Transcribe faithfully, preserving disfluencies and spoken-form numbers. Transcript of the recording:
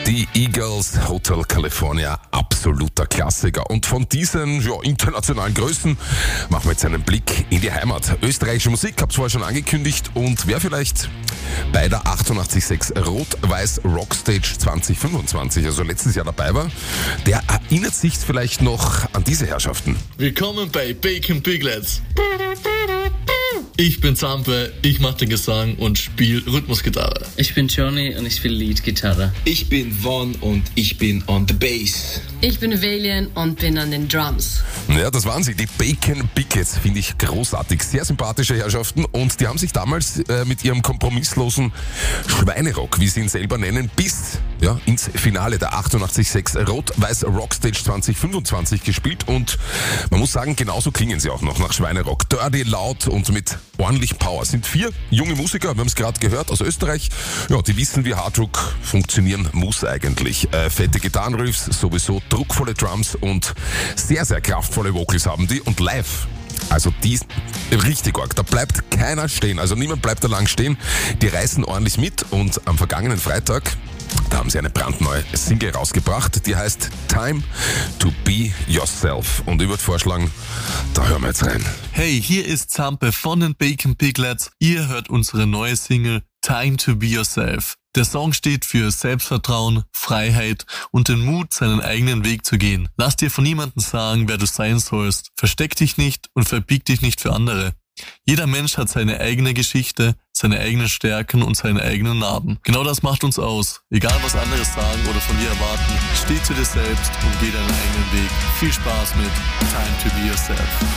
Die Eagles, Hotel California, absoluter Klassiker. Und von diesen ja, internationalen Größen machen wir jetzt einen Blick in die Heimat. Österreichische Musik, hab's vorher schon angekündigt. Und wer vielleicht bei der achtundachtzig Komma sechs Rot-Weiß Rockstage zwanzig fünfundzwanzig, also letztes Jahr dabei war, der erinnert sich vielleicht noch an diese Herrschaften. Willkommen bei Bacon Piglets. Ich bin Zampe, ich mache den Gesang und spiele Rhythmusgitarre. Ich bin Johnny und ich spiele Leadgitarre. Ich bin Von und ich bin on the bass. Ich bin Valian und bin an den Drums. Ja, das waren sie, die Bacon Piglets, finde ich großartig. Sehr sympathische Herrschaften und die haben sich damals äh, mit ihrem kompromisslosen Schweinerock, wie sie ihn selber nennen, bis ja, ins Finale der achtundachtzig Komma sechs Rot-Weiß Rockstage zwanzig fünfundzwanzig gespielt und man muss sagen, genauso klingen sie auch noch nach Schweinerock. Dirty, laut und mit ordentlich Power. Sind vier junge Musiker, wir haben es gerade gehört, aus Österreich. Ja, die wissen, wie Hardrock funktionieren muss eigentlich. Äh, fette Gitarrenriffs, sowieso druckvolle Drums und sehr, sehr kraftvolle Vocals haben die und live. Also die ist richtig arg. Da bleibt keiner stehen. Also niemand bleibt da lang stehen. Die reißen ordentlich mit und am vergangenen Freitag, da haben sie eine brandneue Single rausgebracht, die heißt Time to Be Yourself. Und ich würde vorschlagen, da hören wir jetzt rein. Hey, hier ist Zampe von den Bacon Piglets. Ihr hört unsere neue Single Time to Be Yourself. Der Song steht für Selbstvertrauen, Freiheit und den Mut, seinen eigenen Weg zu gehen. Lass dir von niemandem sagen, wer du sein sollst. Versteck dich nicht und verbieg dich nicht für andere. Jeder Mensch hat seine eigene Geschichte, seine eigenen Stärken und seine eigenen Narben. Genau das macht uns aus. Egal was andere sagen oder von dir erwarten, steh zu dir selbst und geh deinen eigenen Weg. Viel Spaß mit Time to Be Yourself.